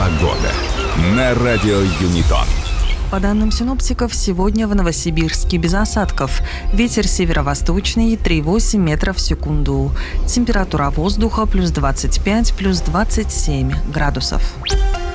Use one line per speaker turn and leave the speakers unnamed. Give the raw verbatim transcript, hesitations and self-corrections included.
Погода на радио Юнитон.
По данным синоптиков, сегодня в Новосибирске без осадков. Ветер северо-восточный три целых восемь десятых метров в секунду. Температура воздуха плюс двадцать пять, плюс двадцать семь градусов.